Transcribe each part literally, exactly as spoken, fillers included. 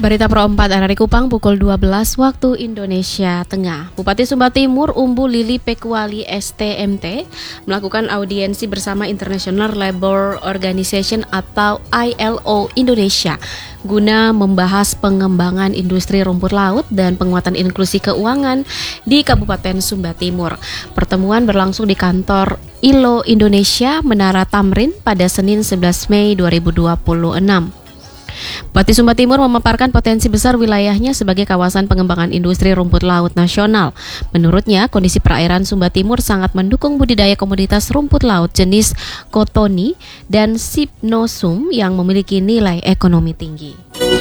Berita Pro empat dari Kupang pukul dua belas waktu Indonesia Tengah. Bupati Sumba Timur Umbu Lili Pekuali S T M T melakukan audiensi bersama International Labour Organization atau I L O Indonesia guna membahas pengembangan industri rumput laut dan penguatan inklusi keuangan di Kabupaten Sumba Timur. Pertemuan berlangsung di kantor I L O Indonesia Menara Tamrin pada Senin sebelas Mei dua ribu dua puluh enam. Bupati Sumba Timur memaparkan potensi besar wilayahnya sebagai kawasan pengembangan industri rumput laut nasional. Menurutnya, kondisi perairan Sumba Timur sangat mendukung budidaya komoditas rumput laut jenis kotoni dan Cypnosum yang memiliki nilai ekonomi tinggi.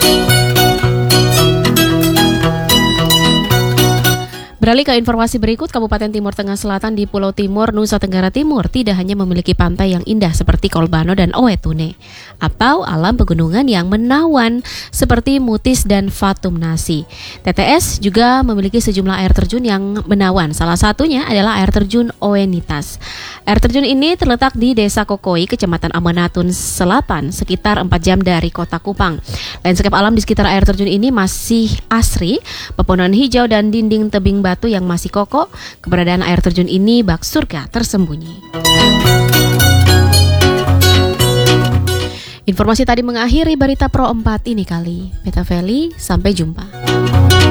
Beralih ke informasi berikut, Kabupaten Timur Tengah Selatan di Pulau Timur, Nusa Tenggara Timur tidak hanya memiliki pantai yang indah seperti Kolbano dan Owetune, atau alam pegunungan yang menawan seperti Mutis dan Fatum Nasi. T T S juga memiliki sejumlah air terjun yang menawan, salah satunya adalah air terjun Oenitas. Air terjun ini terletak di Desa Kokoi, Kecamatan Amanatun Selatan, sekitar empat jam dari kota Kupang. Landscape alam di sekitar air terjun ini masih asri, pepohonan hijau dan dinding tebing batu batu yang masih kokoh. Keberadaan air terjun ini bak surga tersembunyi. Informasi tadi mengakhiri berita Pro empat ini kali. Meta Feli, sampai jumpa.